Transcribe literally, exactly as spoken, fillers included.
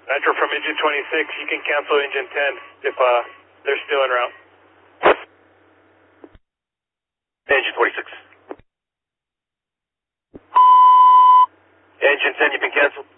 Metro from engine twenty-six, you can cancel engine ten if uh, they're still en route. Engine twenty-six. Engine ten, you've been canceled.